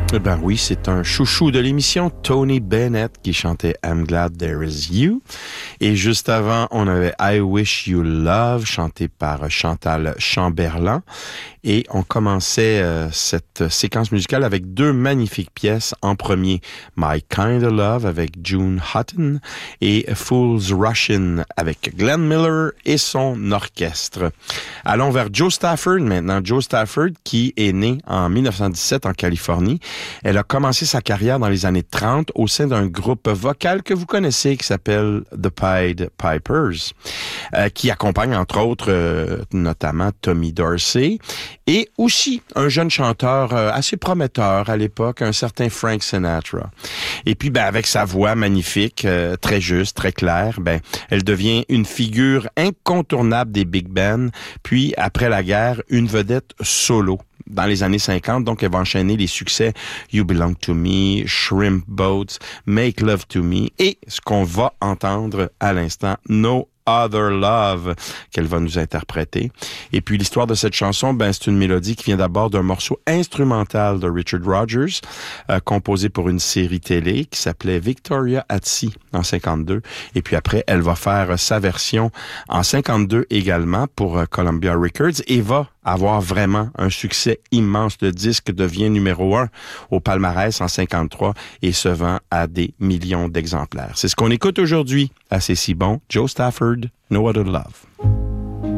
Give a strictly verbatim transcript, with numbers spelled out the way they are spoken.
Eh ben oui, c'est un chouchou de l'émission, Tony Bennett, qui chantait I'm Glad There Is You. Et juste avant, on avait I Wish You Love, chanté par Chantal Chamberlain. Et on commençait euh, cette séquence musicale avec deux magnifiques pièces. En premier, My Kind of Love avec June Hutton et Fool's Russian avec Glenn Miller et son orchestre. Allons vers Jo Stafford maintenant. Jo Stafford, qui est née en dix-neuf cent dix-sept en Californie. Elle a commencé sa carrière dans les années trente au sein d'un groupe vocal que vous connaissez qui s'appelle The Pied Pipers, euh, qui accompagne entre autres euh, notamment Tommy Dorsey et aussi un jeune chanteur euh, assez prometteur à l'époque, un certain Frank Sinatra. Et puis ben avec sa voix magnifique, euh, très juste, très claire, ben elle devient une figure incontournable des big bands, puis après la guerre, une vedette solo. Dans les années cinquante, donc elle va enchaîner les succès You Belong to Me, Shrimp Boats, Make Love to Me et ce qu'on va entendre à l'instant, No Other Love, qu'elle va nous interpréter. Et puis l'histoire de cette chanson, ben c'est une mélodie qui vient d'abord d'un morceau instrumental de Richard Rodgers, euh, composé pour une série télé qui s'appelait Victoria at Sea en cinquante-deux. Et puis après, elle va faire sa version en cinquante-deux également pour euh, Columbia Records et va avoir vraiment un succès immense. Le disque devient numéro un au palmarès en cinquante-trois et se vend à des millions d'exemplaires. C'est ce qu'on écoute aujourd'hui à C'est si bon. Jo Stafford, No Other Love.